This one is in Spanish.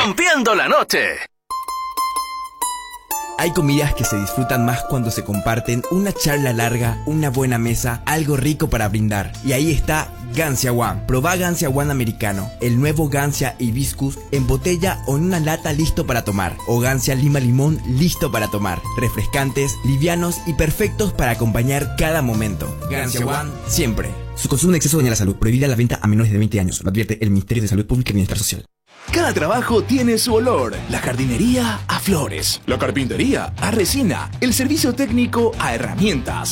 rompiendo la noche. Hay comidas que se disfrutan más cuando se comparten una charla larga, una buena mesa, algo rico para brindar. Y ahí está Gancia One. Probá Gancia One americano, el nuevo Gancia Hibiscus en botella o en una lata listo para tomar. O Gancia Lima Limón listo para tomar. Refrescantes, livianos y perfectos para acompañar cada momento. Gancia One siempre. Su consumo en exceso daña la salud. Prohibida la venta a menores de 20 años. Lo advierte el Ministerio de Salud Pública y Bienestar Social. Cada trabajo tiene su olor. La jardinería a flores, la carpintería a resina, el servicio técnico a herramientas.